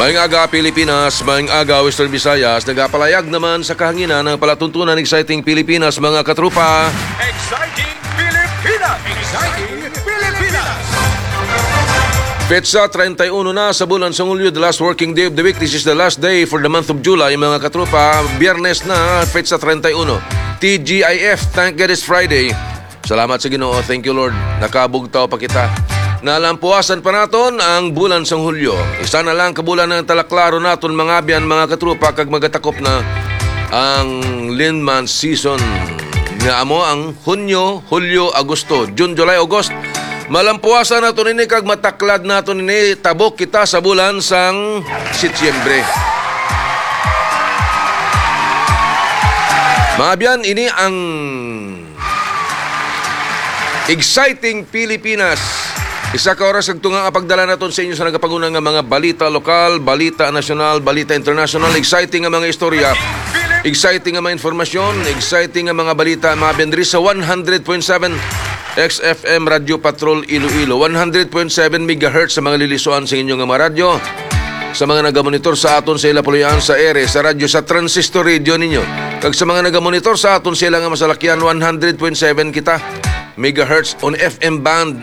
Maayong aga Pilipinas, maayong aga Western Visayas. Nagapalayag naman sa kahanginan ng palatuntunan Exciting Pilipinas, mga katrupa. Exciting Pilipinas! Exciting Pilipinas! Petsa 31 na sa bulan sa Hulyo, the last working day of the week. This is the last day for the month of July, mga katrupa. Biyernes na, Petsa 31. TGIF, thank God it's Friday. Salamat sa Ginoo, thank you Lord. Nakabugtaw pa kita. Nalampuasan pa naton ang bulan sang Hulyo. Isa na lang kabulan ng talaklaro naton mga biyan, mga katrupa, kag magatakop na ang Linman season nga amo ang Hunyo, Hulyo, Agosto, June, July, August. Malampuasan naton ini kag mataklad naton ini tabok kita sa bulan sang Setyembre. Mga biyan, ini ang Exciting Pilipinas. Isa ka oras agtungang apagdala naton sa inyo sa nagapagunang nga mga balita lokal, balita nasyonal, balita international, exciting nga mga istorya, exciting nga mga informasyon, exciting nga mga balita, mga bendri sa 100.7 XFM Radio Patrol Iloilo, 100.7 MHz sa mga lilisuan sa inyong mga radyo, sa mga nagamonitor sa aton sa Ilapulian sa ere, sa radyo sa transistor radio ninyo, kag sa mga nagamonitor sa aton sa ilang masalakyan, 100.7 kita megahertz on FM band.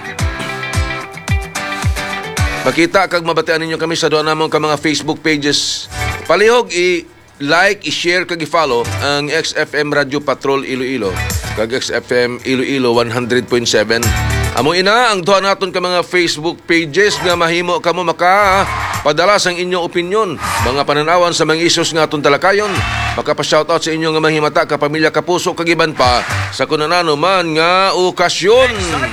Makita kag mabatian ninyo kami sa doon namon ka mga Facebook pages. Palihog i-like, i-share kag i-follow ang XFM Radio Patrol Iloilo kag XFM Iloilo 100.7. Amo ina ang duha naton ka mga Facebook pages nga mahimo kamo makapadala sang inyong opinion, mga pananawan sa mga issues nga aton talakayon. Makapa-shoutout sa inyong nga mahimata ka pamilya, kapuso kag iban pa sa kunanano man nga okasyon.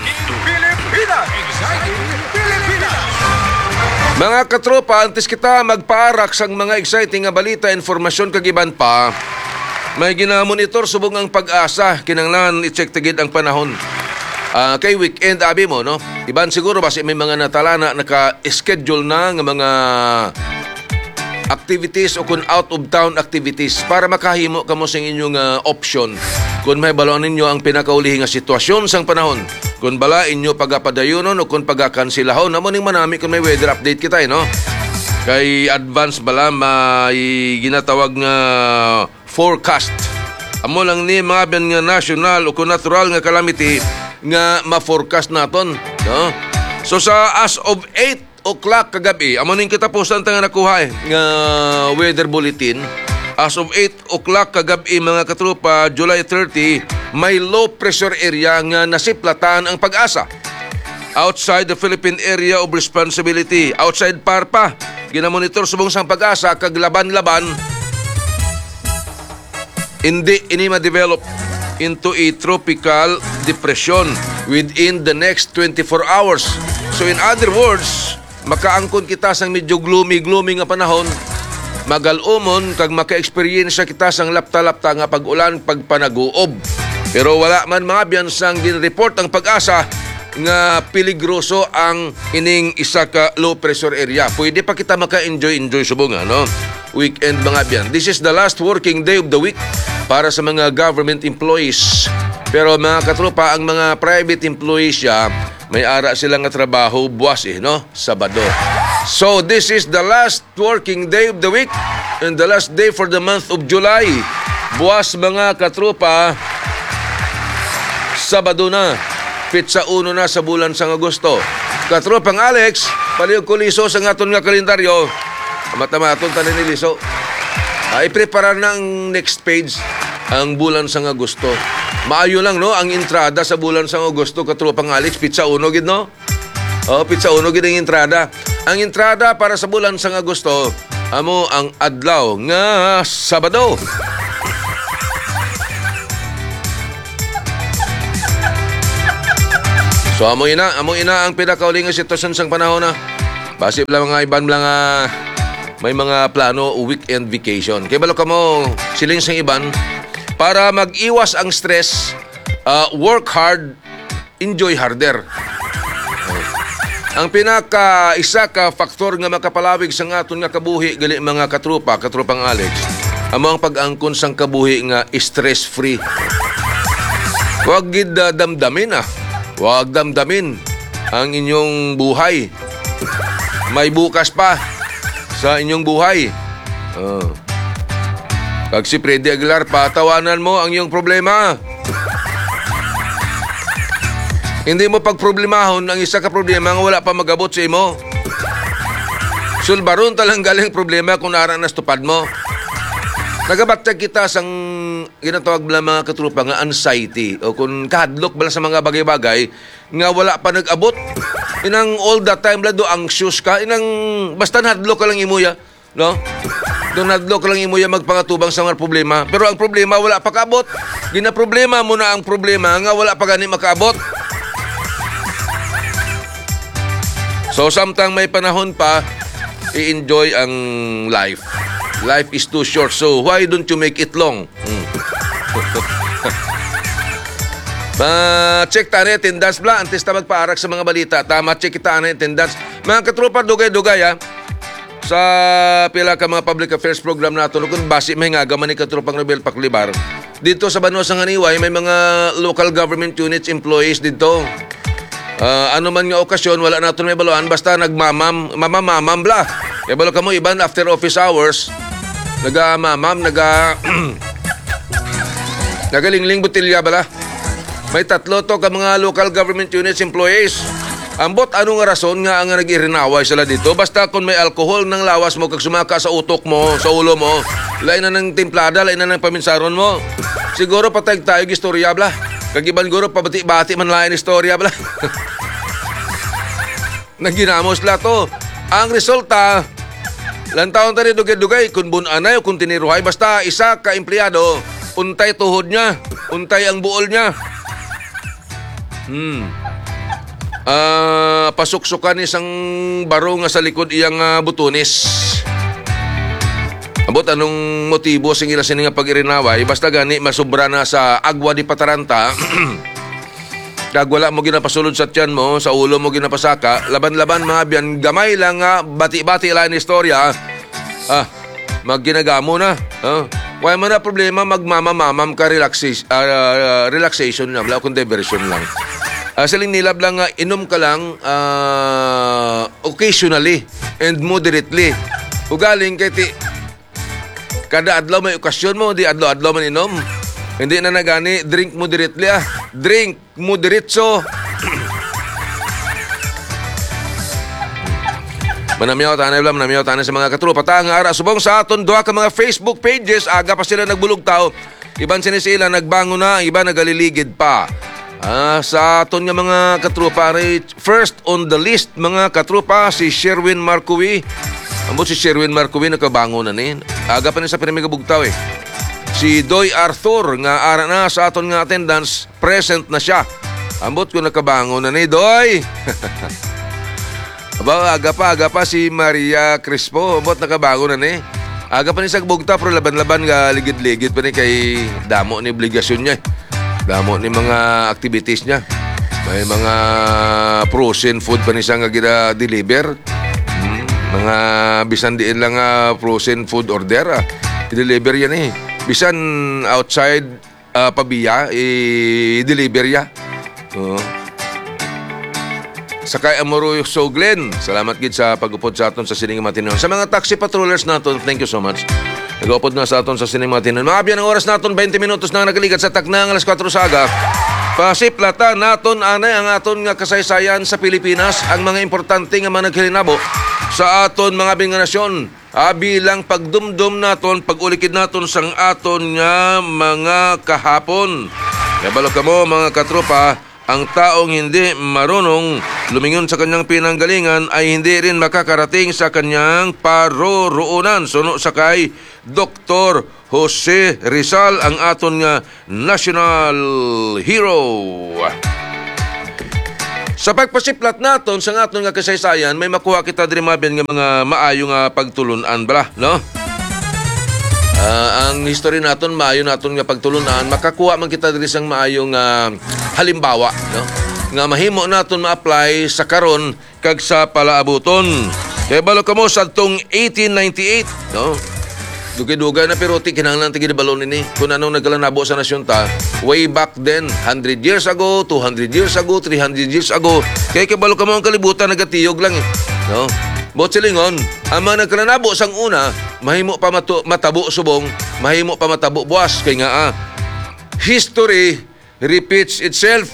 Mga katropa, antes kita magpaarak sang mga exciting nga balita, informasyon kag iban pa, may ginamonitor subong ang Pag-asa. Kinanglan i-check tigid ang panahon. Kay weekend abi mo, no? Iban siguro basi may mga natalana naka-schedule na nga mga activities o kung out of town activities para makahimo kamo sa inyong option. Kung may balon ninyo ang pinakaulihi nga sitwasyon sang panahon, kung bala inyo pagapadayunon o kung pagakansilahon, namo ning manami kung may weather update kita, no? Kay advance bala may ginatawag nga forecast. Amo lang ni mga biyan nga national o kung natural nga calamity nga ma-forecast naton, no? So sa as of 8 o'clock kagabi, amo ning kitapusan nga nakuha nga weather bulletin. As of 8 o'clock kagabi, mga katrupa, July 30, may low pressure area nga nasiplatan ang Pag-asa outside the Philippine Area of Responsibility, outside PARPA. Ginamonitor subong sang Pag-asa kag laban-laban hindi ini ma-develop into a tropical depression within the next 24 hours. So in other words, makaangkon kita sang medyo gloomy nga panahon, magalumon kag maka-experience kita sang lapta-lapta nga pag-ulan, pagpanaguob. Pero wala man mga biyan sang gin-report ang Pag-asa nga peligroso ang ining isa ka low pressure area. Pwede pa kita maka-enjoy subong no? Weekend mga biyan. This is the last working day of the week para sa mga government employees. Pero mga katropa, ang mga private employees may ara sila nga trabaho buwas no? Sabado. So this is the last working day of the week and the last day for the month of July. Buwas mga katropa, Sabado na, Petsa 1 na sa bulan sang Agosto. Katropang Alex, palihog ko liso sa aton nga kalendaryo. Matamaton tanin ni liso. I-prepare na ang next page ang bulan sang Agosto. Maayo lang no ang entrada sa bulan sang Agosto, katropang Alex, Petsa 1 gid no. Petsa 1 gid ang entrada. Ang entrada para sa bulan sang Agosto, amo ang adlaw nga Sabado. So amo ina ang pinakauli nga sitwasyon sang panahon na. Basi lang mga iban lang may mga plano o weekend vacation. Kaya balo kamo siling sang iban para mag-iwas ang stress, work hard, enjoy harder. Ang isa ka faktor nga makapalawig sa aton nga kabuhi gali mga katropang Alex, amo ang pag-angkon sang kabuhi nga stress-free. Huwag gid damdamin Huwag damdamin ang inyong buhay. May bukas pa. sa inyong buhay. Kag si Freddy Aguilar, patawanan mo ang iyong problema. Hindi mo pagproblemahon ang isa ka problema nga wala pa magabot sa imo. Sulbaron talang galing problema kung nara na stupad mo. Nagabatag kita sang ginatawag bala mga katrupa nga anxiety o kung kahadlok bala sa mga bagay-bagay nga wala pa nag-abot. Inang all the time bala do anxious ka, inang basta hadlok ka lang imuya, no? Doon hadlok ka lang imuya magpangatubang sa mga problema. Pero ang problema wala pa kaabot. Ginaproblema mo na ang problema nga wala pa gani makaabot. So samtang may panahon pa, i-enjoy ang life. Life is too short, so why don't you make it long? Check ta na attendance bla, antes ta magpaarak sa mga balita. Tama, check kita na attendance. Mga katropa, dugay-dugay sa pila ka mga public affairs program nato kung basi may nga gaman ni katropang Rebel Paclibar. Dito sa Banwa sa Haniway, may mga local government units employees dito. Ano man nga okasyon, wala nato may baluan, basta mamamam bla. Kaya balo ka mo, iban after office hours, nagalingling butilya bala. May 3 to ka mga local government units employees. Ambot anong rason nga ang nag-irinaway sila dito? Basta kung may alcohol ng lawas mo, kag sumaka sa utok mo, sa ulo mo, lain na ng timplada, lain na ng paminsaron mo. Siguro patay tayo istorya bla. Kagiban guro pabati-bati man lain istorya bla. Naginamos la to. Ang resulta, lantaon tani dugay-dugay kung bunanay o kung tiniruhay, basta isa ka empleyado, untay tuhod niya, untay ang buol niya. Pasuksukan isang baro nga sa likod iyang butunis. Abot anong motibo sing ila sini nga pag-irinaway, basta gani masubra na sa agwa di pataranta. Kag wala mo ginapasulod sa tiyan mo, sa ulo mo ginapasaka, laban-laban mga biyan, gamay lang nga, bati-bati lang istorya. Magginagamo na. Wala mo na problema, magmamamamam ka relaxation lang, wala kung diversion lang. Saling nilab lang nga, inom ka lang occasionally and moderately. Ugaling kay kada adlaw may okasyon mo, di adlaw-adlaw man inom. Hindi na nagani, drink moderately Drink moderatso. Manamiyaw tanay sa mga katrupa. Tang ara subong sa aton duha ka mga Facebook pages, aga pa sila nagbulog tao. Iban sinisila nagbango na, iba nagaliligid pa. Sa aton nga mga katrupa, first on the list mga katrupa si Sherwin Marcowi. Ambot si Sherwin Marcowi nakabango na ni. Aga pa ni sa pinamigabugtaw Si Doy Arthur nga ara na sa aton nga attendance, present na siya. Ambot ko nakabango na ni Doy. Aga pa si Maria Crispo, ambot nakabango na ni. Aga pa ni sa bugta pero laban-laban nga ligid-ligid pa ni kay damo ni obligasyon niya. Damo ni mga activities niya. May mga frozen food pa ni siya nga gina-deliver. Mga bisan diin lang frozen food order. I-deliver yan bisan outside pabiya, i-deliver ya. Sakay Amoro Soglen, salamat gid sa pag-upod sa aton sa Sining Matinon. Sa mga taxi patrollers naton, thank you so much. Nag-upod na sa aton sa Sining Matinon. Mga biyan ang oras naton, 20 minutos na nagaligat sa taknang alas 4 saga. Pasiplata naton anay ang aton nga kasaysayan sa Pilipinas, ang mga importante nga managhilinabo sa aton mga binganasyon. Bilang pagdumdum naton, pag-ulikid naton sang aton nga mga kahapon. Kabalo ka mo mga katropa, ang taong hindi marunong lumingon sa kanyang pinanggalingan ay hindi rin makakarating sa kanyang paroroonan. Suno sa kay Dr. Jose Rizal, ang aton nga national hero. Sa pagpasiplat naton sa aton nga kasaysayan, may makuha kita diri mabyan nga mga maayo nga pagtulunan bala, no? Ang history naton maayo naton nga pagtulunan, makakuha man kita diri sang maayo nga halimbawa, no? Nga mahimo naton ma-apply sa karon kag sa palaabuton. Kay balo kamo sa tong 1898, no? Dugay-dugay na pero kinahanglan ti gibalon ini kung anong nagkalanabo sa nasyon ta way back then, 100 years ago, 200 years ago, 300 years ago. Kaya kabalo ka mo ang kalibutan nagatiyog lang no? Botsilingon, ang mga nagkananabo sang una, mahimo pa matabo subong, mahimo pa matabo buwas. Kaya nga, history repeats itself.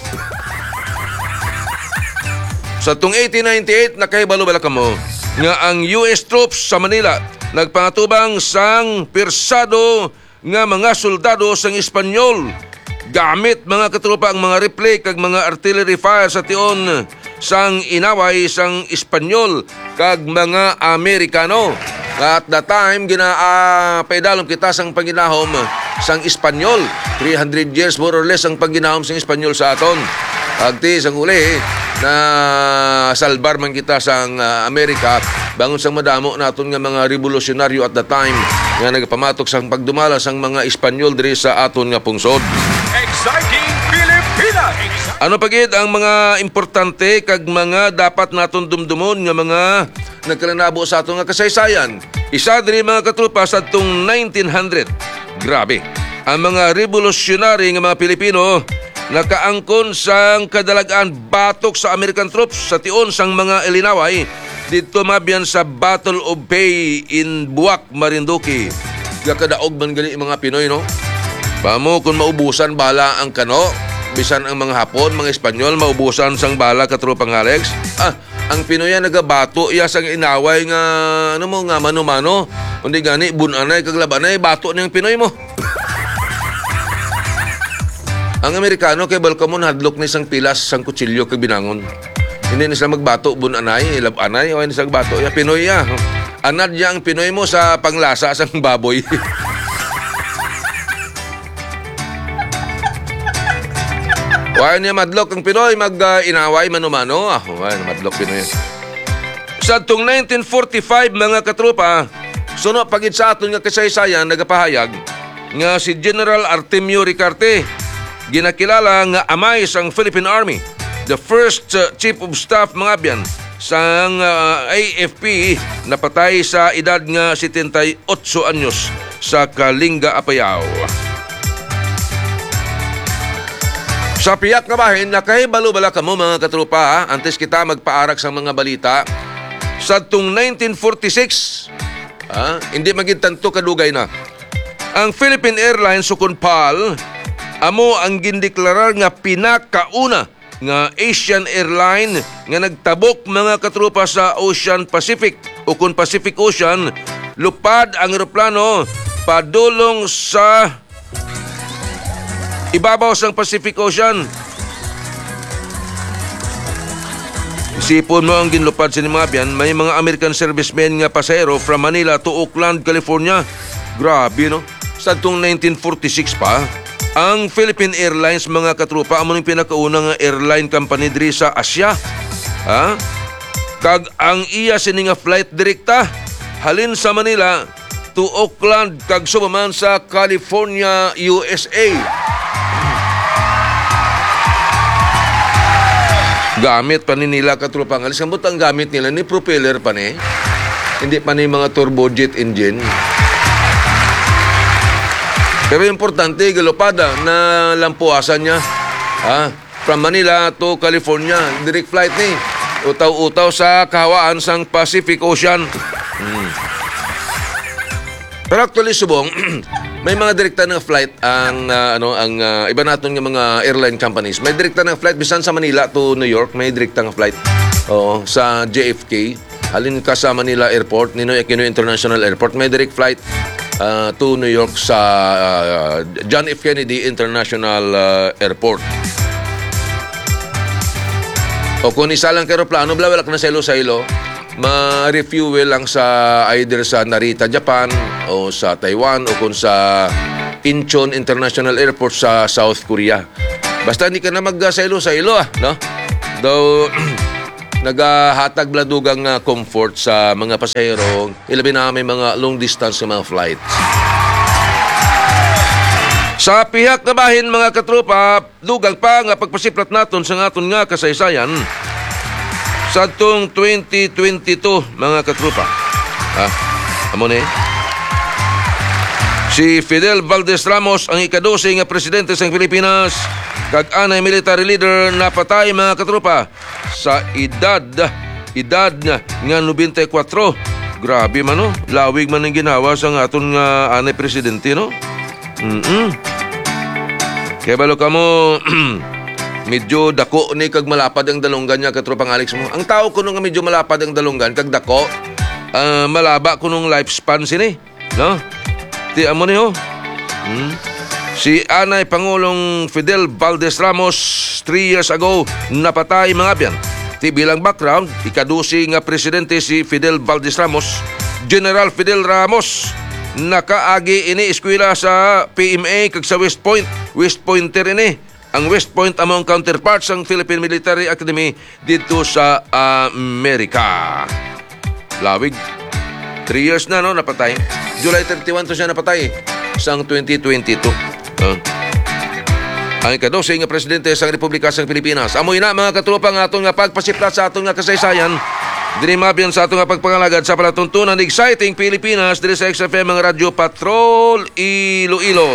Sa tung 1898, nakahibalo-bala ka mo nga ang US troops sa Manila nagpangatubang sang persado nga mga soldado sang Espanyol. Gamit mga katropa ang mga replay kag mga artillery fire sa tion sang inaway sang Espanyol kag mga Amerikano. At the time, paidalom kita sang panginahom sang Espanyol. 300 years more or less ang panginahom sang Espanyol sa aton. Agti sang uli na salbar man kita sang Amerika bangon sang madamo naton nga mga revolusyonaryo at the time nga nagpamatok sang pagdumala sang mga Espanyol diri sa aton nga pungsod. Exciting Pilipinas! Ano pagid ang mga importante kag mga dapat naton dumdumon nga mga nagkalanabo sa aton nga kasaysayan? Isa diri mga katropa sa atong 1900. Grabe. Ang mga revolusyonary nga mga Pilipino nakaangkon sang kadalagaan batok sa American troops sa tion sang mga Ilinaway dito mabiyan sa Battle of Bay in Buwak, Marinduque. Gakadaog man gali mga Pinoy, no? Pamo kung maubusan bala ang kano, bisan ang mga Hapon, mga Espanyol, maubusan sang bala katropang Alex. Ang Pinoy nagabato iya sang inaway nga nga mano-mano. Undi gani bunanay kag labanay bato niyang Pinoy mo. Ang Amerikano kay balkamon hadlok ni sang pilas sang kutsilyo kag binangon. Hindi ni sila magbato bunanay, labanay o ni sang bato ya Pinoy ya. Anad niya ang Pinoy mo sa panglasa sang baboy. Why niya madlok ang Pinoy mag-inaway mano-mano? Why madlok Pinoy. Sa tong 1945 mga katropa, suno pagid sa aton nga kasaysayan nagapahayag nga si General Artemio Ricarte ginakilala nga amay sang Philippine Army, the first chief of staff mga biyan sang AFP napatay sa edad nga 78 anyos sa Kalinga, Apayao. Sa piyak nga bahin, nakahibalo-bala ka mo mga katropa, antes kita magpaarak sa mga balita. Sa tong 1946, hindi maging tanto kadugay na. Ang Philippine Airlines sukun PAL, amo ang gindeklarar nga pinakauna nga Asian airline nga nagtabok mga katropa sa Ocean Pacific o kung Pacific Ocean. Lupad ang eroplano padulong sa ibabaw sang Pacific Ocean. Isipon mo ang ginlupad sa mga biyan, may mga American servicemen nga pasahero from Manila to Oakland, California. Grabe, no? Sa itong 1946 pa, ang Philippine Airlines mga katrupa amo ning pinakaunang airline company diri sa Asia. Kag ang iya sini nga flight direkta halin sa Manila to Oakland kag sumaman sa California, USA. Gamit pa ni nila katrupa ang alis. Ang butang gamit nila ni propeller pa ni. Hindi pa ni mga turbojet engine. Pero importante, galopada na lampuasan niya. From Manila to California. Direct flight ni. Utaw-utaw sa kahawaan sang Pacific Ocean. Pero actually, subong, may mga direkta ng flight ang iba natin ng mga airline companies. May direkta ng flight bisan sa Manila to New York, may direkta ng flight. Sa JFK, halin ka sa Manila Airport, Ninoy Aquino International Airport, may direct flight to New York sa John F. Kennedy International Airport. O kung isa lang aeroplano, wala ka na silo-silo, ma-refuel lang sa either sa Narita, Japan o sa Taiwan o kung sa Incheon International Airport sa South Korea. Basta hindi ka na mag-sailo-sailo, no? Though naghahatag bladugang comfort sa mga pasahero, ilabi na may mga long distance mga flights. Sa pihak na bahin mga katropa, dugang pa nga pagpasiplat naton sa aton nga kasaysayan sa itong 2022 mga katropa. Amo ni si Fidel Valdez Ramos ang ika-12 nga presidente sa Pilipinas kag anay military leader na patay mga katropa sa edad edad nga 94. Grabe man no, lawig man ang ginawa sa aton nga anay presidente no. Kaya balo ka mo, medyo dako ni kag malapad ang dalunggan niya katropang Alex mo. Ang tao ko nung nga medyo malapad ang dalunggan kag dako, malaba ko nung lifespan sini, no? Ti amo ni ho. Si Anay Pangulong Fidel Valdez Ramos 3 years ago napatay mga biyan. Ti bilang background, ikadusi nga presidente si Fidel Valdez Ramos, General Fidel Ramos, nakaagi ini eskwela sa PMA kag sa West Point. West Pointer ini. Ang West Point among counterparts ang Philippine Military Academy dito sa Amerika. Lawig. 3 years na no napatay. July 31 to siya napatay sang 2022. Ang ikadusi nga presidente sa Republika sa Pilipinas. Amoy na mga katropa nga aton nga pagpasiplat sa aton nga kasaysayan. Diri mabiyan sa aton nga pagpangalagad sa palatuntunan exciting Pilipinas diri sa XFM mga Radyo Patrol Iloilo.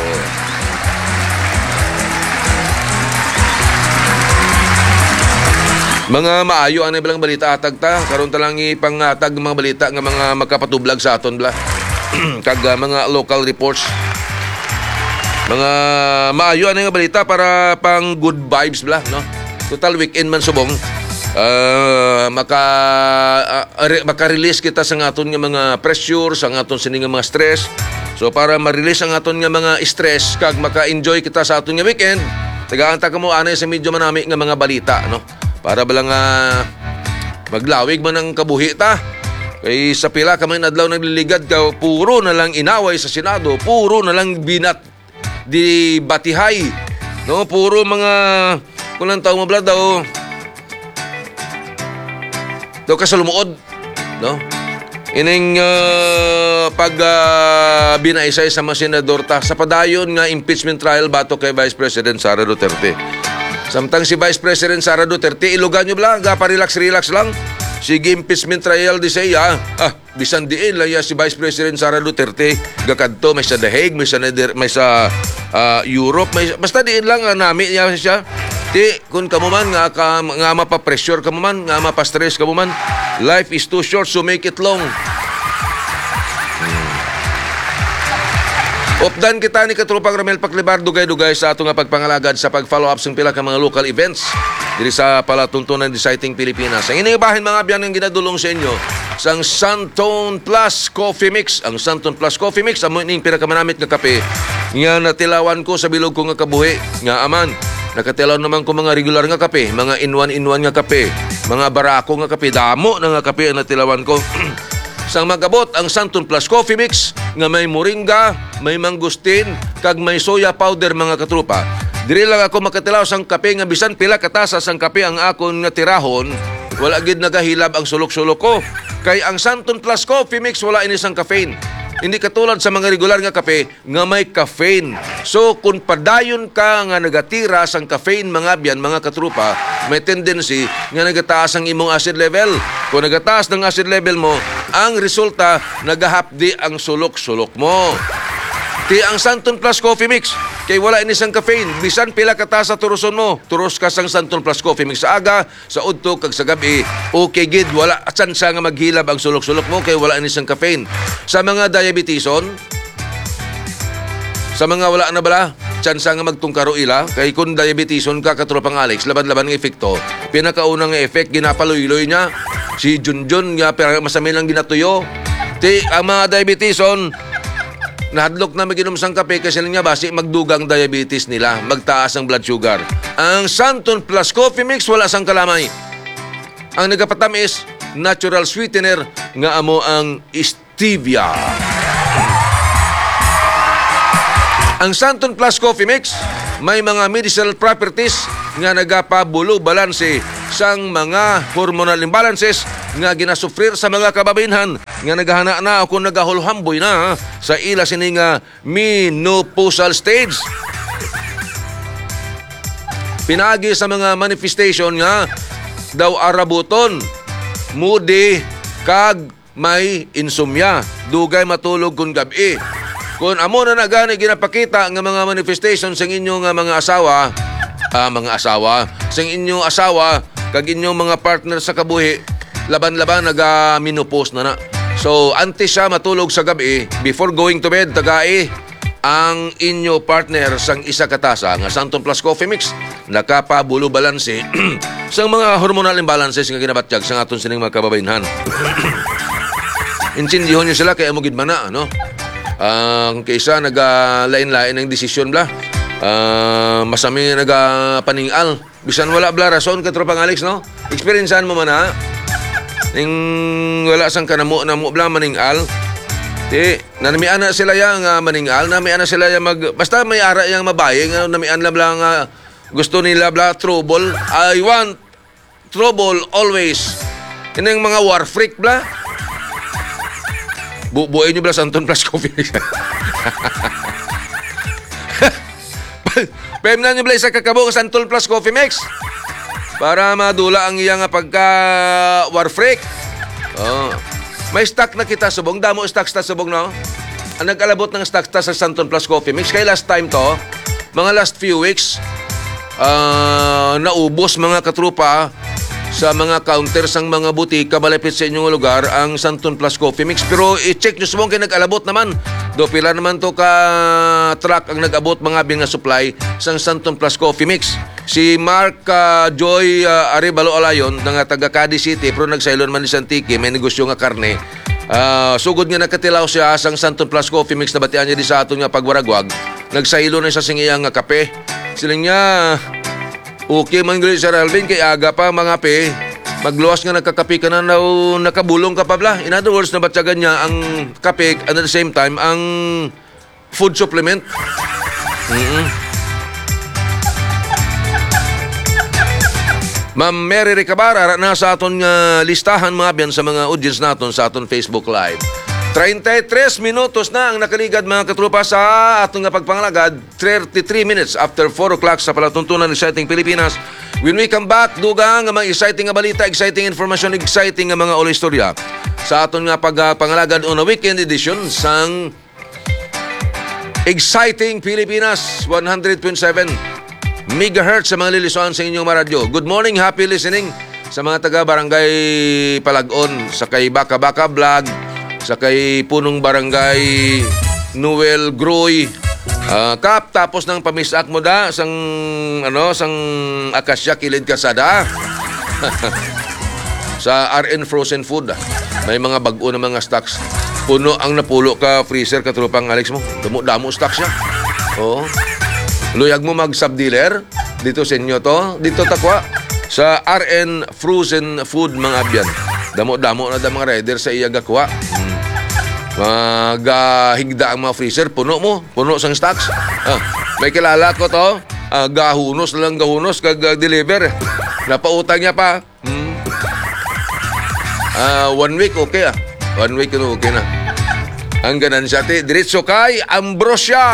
Mga maayo ang bilang balita atag ta karon ta lang ipangatag mga balita nga mga makapatublag sa aton bla. Kag mga local reports. Mga maayo nga balita para pang good vibes bla no. Total weekend man subong. Maka-release kita sa aton nga mga pressure, sa aton sini nga mga stress. So para ma-release ang aton nga mga stress kag maka-enjoy kita sa aton nga weekend, tagaan ta kamo anay sa medyo manami nga mga balita no. Para balang maglawig man ang kabuhi ta. Kay sa pila ka man adlaw nagliligad ka, puro na lang inaway sa Senado, puro na lang binat di batihay. No, puro mga kulang tao mo blad daw kasalumuod, no? Ining binaisay sa mga senador ta sa padayon nga impeachment trial bato kay Vice President Sara Duterte. Samtang si Vice President Sara Duterte, ilugan nyo bla, pa-relax-relax lang. Sige, impeachment trial di siya. Bisan diin lang si Vice President Sara Duterte. Gakadto, may sa The Hague, may sa Europe, basta diin lang nami niya siya. Di, kung kamo man, nga mapapressure kamo man, nga mapastress kamo man, life is too short, so make it long. Opdan kita ni Katropang Ramel Paclibar dugay-dugay sa ato nga pagpangalagad sa pag-follow up sa pila ka mga local events diri sa palatuntunan di Exciting Pilipinas. Ang inibahin mga biyan ng ginadulong sa inyo sang Santon Plus Coffee Mix. Ang Santon Plus Coffee Mix amo ning pinakamanamit nga kape nga natilawan ko sa bilog ko nga kabuhi nga aman. Nakatilaw naman ko mga regular nga kape, mga in-one nga kape, mga barako nga kape, damo na nga kape ang natilawan ko. Sang magabot ang Santon Plus Coffee Mix nga may moringa, may mangustin, kag may soya powder mga katrupa. Diri lang ako makatilaw sang kape nga bisan pila katasa sang kape ang akon nga tirahon, wala gid nagahilab ang sulok-sulok ko. Kay ang Santon Plus Coffee Mix wala ini sang caffeine. Hindi katulad sa mga regular nga kape nga may caffeine. So kung padayon ka nga nagatira sang caffeine mga biyan mga katrupa, may tendency nga nagataas ang imong acid level. Kung nagataas ng acid level mo, ang resulta nagahapdi ang sulok-sulok mo. Ti ang Santon Plus Coffee Mix kay wala ini sang caffeine, bisan pila ka ta sa turuson mo, turos ka sang Santon Plus Coffee Mix sa aga, sa udto kag sa gabi, okay gid, wala tsansa nga maghilab ang sulok-sulok mo kay wala ini sang caffeine. Sa mga diabetison, sa mga wala na bala, tsansa nga magtungkaro ila, kay kung diabetison ka katropang Alex, laban-laban ng epekto, pinakaunang nga effect, ginapaluy-luy niya, si Junjun nga masami lang ginatuyo. Ti ang mga diabetison, nahadlok na maginom sang kape kasi lang niya basi magdugang diabetes nila, magtaas ang blood sugar. Ang Santon Plus Coffee Mix wala sang kalamay. Ang nagapatamis, natural sweetener nga amo ang stevia. Ang Santon Plus Coffee Mix may mga medicinal properties nga nagapabulo balanse sang mga hormonal imbalances nga ginasufrir sa mga kababainhan nga naghana na o kung nagahulhamboy na sa ila sini nga menopausal stage. Pinagi sa mga manifestation nga daw arabuton, moody, kag may insomnia, dugay matulog kung gabi. Kung amo na gani ginapakita nga mga manifestation sa inyong mga asawa, sa inyong asawa kag inyong mga partner sa kabuhi, laban-laban nag-menopause na. So, antes siya matulog sa gabi, before going to bed, tagai ang inyo partner sang isa katasa nga Santon Plus Coffee Mix nakapabulo balanse sang mga hormonal imbalances nga ginabatyag sa aton sining mga kababaynhan. Insindihon niyo sila kaya mo gid mana, no? Ang kaysa nagalain-lain ng desisyon bla. Masami nagapaningal. Bisan wala bla rason ka tropang Alex, no? Experiencean mo man ha. Ning wala sang kanamo-namo bla maningal. Nanamian na sila yang maningal, namian na sila yang basta may ara yang mabaying, namian na bla nga gusto nila bla trouble. I want trouble always. Ini yung mga war freak bla. Buuin nyo bla Santon Plus Coffee Mix. Pemna nyo bla isa kakabo sa Santon Plus Coffee Mix para madula ang iyang pagka war freak. May stock na kita subong. Damo stocks ta subong, no? Ang nag-alabot ng stocks ta sa Santon Plus Coffee Mix. Kaya last time to, mga last few weeks, naubos mga katrupa sa mga counter sang mga butika malapit sa inyong lugar ang Santon Plus Coffee Mix. Pero i-check nyo subong kaya nag-alabot naman. Do pila naman to ka truck ang nag-abot mga bin nga supply sang Santon Plus Coffee Mix. Si Mark Joy Arevalo Alayon nga taga Cadiz City pero nagsaylon man ni Santiki, may negosyo nga karne. Sugod nga nakatilaw siya sang Santon Plus Coffee Mix na batian niya di sa aton nga pagwaragwag. Nagsaylo na siya singiyang nga kape. Siling niya, okay man gali Sir Alvin kay aga pa mga pe. Magluwas nga nagkakape ka na nakabulong ka pa bla. In other words, nabatyagan niya ang kape and at the same time ang food supplement. Ma'am Mary Recabara na sa aton listahan mga biyan sa mga audience naton sa aton Facebook Live. 33 minutos na ang nakaligad mga katrupa sa aton nga pagpangalagad. 33 minutes after 4 o'clock sa palatuntunan ng Exciting Pilipinas. When we come back, dugang nga mga exciting nga balita, exciting information, exciting nga mga istorya sa aton nga pagpangalagad on a weekend edition sang Exciting Pilipinas 100.7 megahertz sa mga lilisuan sa inyong maradyo. Good morning, happy listening sa mga taga Barangay Palagon, sa kay Baka Baka Vlog, sa kay Punong Barangay Noel Groy. Kap tapos ng pamisak mo da sang Akasya Kilid Kasada. Sa RN Frozen Food may mga bag-o na mga stocks. Puno ang napulo ka freezer katulupang Alex mo. Damo stocks siya. Oo. Luyag mo mag-sub-dealer dito sa inyo to. Dito takwa sa RN Frozen Food mga abyan. Damo-damo na mga rider sa iya gakwa. Higda ang mga freezer. Puno sang stocks. May kilala ko to. Gahunos kag-deliver. Napautang niya pa. 1 week okay 1 week okay na. Ang ganansya diretso kay Ambrosia.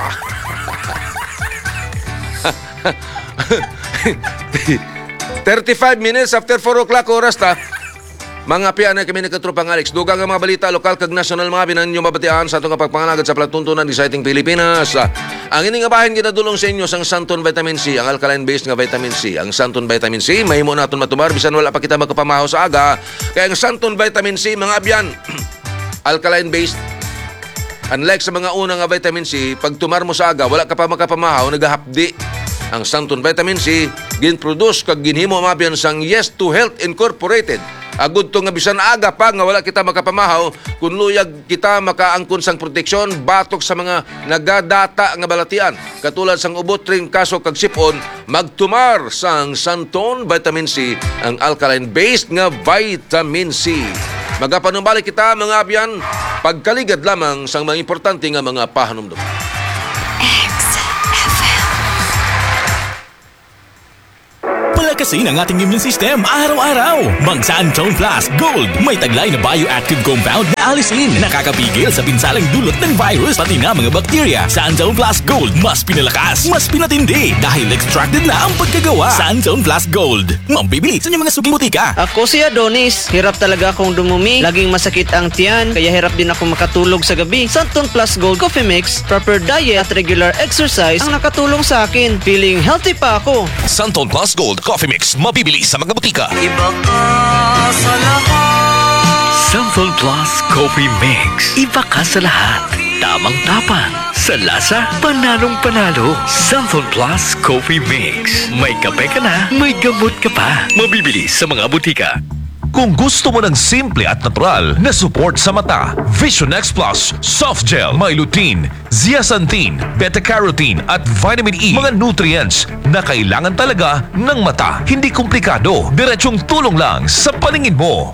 35 minutes after 4 o'clock oras ta. Mga piya na kami nagkatrupang Alex. Dugang ang mga balita lokal kag national mga binanyo mabatian sa itong pagpangalagad sa palatuntunan ng Exciting Pilipinas. Ang ining abahin ginadulong sa inyo sang Santon Vitamin C, ang alkaline-based nga vitamin C. Ang Santon Vitamin C, mahimo naton matumar bisan wala pa kita magkapamahaw sa aga. Kaya ang Santon Vitamin C, mga abyan, alkaline-based. Unlike sa mga unang nga vitamin C, pag tumar mo sa aga, wala ka pa magkapamahaw, nagahapdi. Ang Santon Vitamin C, ginproduce kag ginhimo mabyan sang Yes to Health Incorporated. Agud to nga bisan aga pa nga wala kita makapamahaw, kun luyag kita makaangkon sang proteksyon batok sa mga nagadata nga balatian. Katulad sang ubot ring kaso kag sipon, magtumar sang Santon Vitamin C, ang alkaline-based nga vitamin C. Magapanumbalik kita mga abyan, pagkaligad lamang sang mga importante nga mga pahanumdum. Palakasin ang ating immune system araw-araw. Mag-Santon Plus Gold. May taglay na bioactive compound na alisin. Nakakapigil sa pinsalang dulot ng virus pati na mga bakterya. Santon Plus Gold. Mas pinalakas, mas pinatindi. Dahil extracted na ang pagkagawa. Santon Plus Gold. Mambibili sa inyong mga suging butika. Ako si Adonis. Hirap talaga akong dumumi. Laging masakit ang tiyan. Kaya hirap din ako makatulog sa gabi. Santon Plus Gold Coffee Mix, proper diet at regular exercise ang nakatulong sa akin. Feeling healthy pa ako. Santon Plus Gold Coffee Mix. Mabibili sa mga butika. Iba ka Santon Plus Coffee Mix. Iba ka sa lahat. Tamang tapang. Sa lasa, panalong panalo. Santon Plus Coffee Mix. May kape ka na, may gamot ka pa. Mabibili sa mga butika. Kung gusto mo ng simple at natural na support sa mata, Vision X Plus Soft Gel may lutein, zeaxanthin, beta-carotene at vitamin E, mga nutrients na kailangan talaga ng mata. Hindi komplikado, diretsong tulong lang sa paningin mo.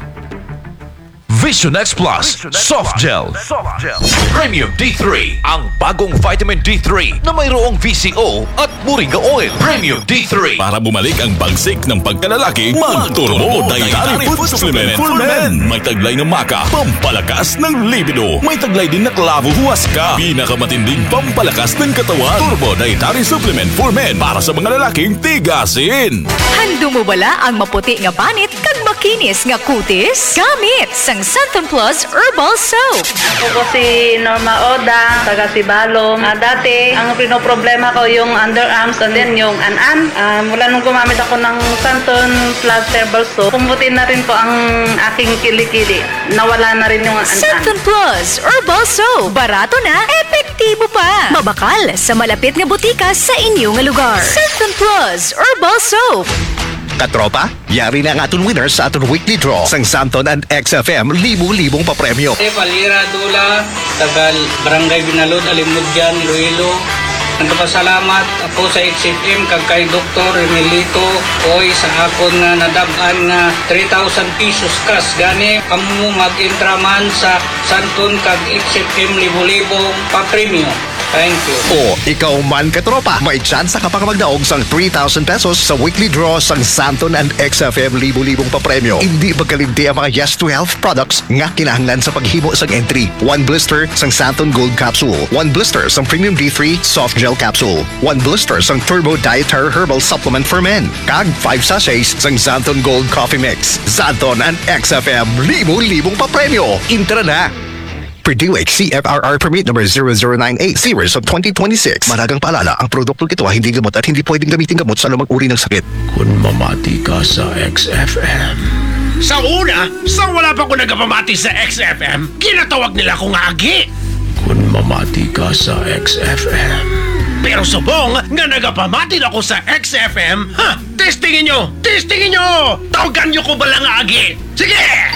Vision X Plus Soft Gel Premium D3, ang bagong vitamin D3 na mayroong VCO at Moringa Oil. Premium D3. Para bumalik ang bagsik ng pagkalalaki, mag-Turbo Dietary Food Supplement for Men. May taglay ng maka, pampalakas ng libido. May taglay din na klavo huwaska, pinakamatinding pampalakas ng katawan. Turbo Dietary Supplement for Men para sa mga lalaking tigasin. Hando mo bala ang maputi nga panit kag makinis nga kutis? Gamit sang Santon Plus Herbal Soap. Ako po si Norma Oda, taga Sibalom. Dati, ang pinoproblema ko yung underarms and then yung an-an. Mula nung gumamit ako ng Santon Plus Herbal Soap, pumutin na rin po ang aking kilikili. Nawala na rin yung an-an. Santon Plus Herbal Soap. Barato na, epektibo pa. Mabakal sa malapit nga butika sa inyong lugar. Santon Plus Herbal Soap. Katropa, yari na ang aton winners sa aton weekly draw sang Santon and XFM libu-libong papremyo. Palira Dula, tagal Barangay Binalod, Alimudyan, Iloilo. Nagpasalamat ako sa XFM kag kay Dr. Emilito oy sa akon nga nadab-an nga 3,000 pesos cash gani kamo mag-intraman sa Santon kag XFM libu-libong papremyo. Thank you. O, ikaw man katropa, may chance ka pang magdaog sang 3,000 pesos sa weekly draw sang Santon and XFM libu-libong papremyo. Hindi magkalinti ang mga Yes to Health products nga kinahanglan sa paghimo sang entry. 1 blister sang Santon Gold Capsule, 1 blister sang Premium D3 Soft Gel Capsule, 1 blister sang Turbo Dietary Herbal Supplement for Men, kag 5 sachets sang Santon Gold Coffee Mix. Santon and XFM libu-libong papremyo. Intra na! Purdue CFRR Permit number 0098 series of 2026. Maragang paalala, ang produktong ito ay hindi gamot at hindi pwedeng gamitin gamot sa anumang uri ng sakit. Kung mamati ka sa XFM. Sa una, sa wala pa ko nagpamati sa XFM, ginatawag nila akong agi. Kung mamati ka sa XFM. Pero subong nga nagapamati na ako sa XFM, testingin nyo! Testingin nyo! Tawagan nyo ko ba lang agi? Sige!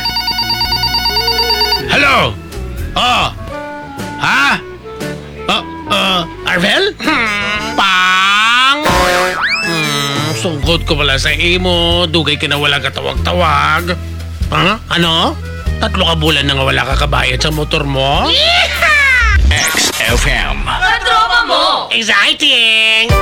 Hello? Oh. Ha? Arvel? Pang! Sungkot ko pala sa imo. Dugay ka na wala katawag-tawag. Ano? 3 ka bulan na nga wala ka kabayad sa motor mo? XFM. Katropa mo! Exciting!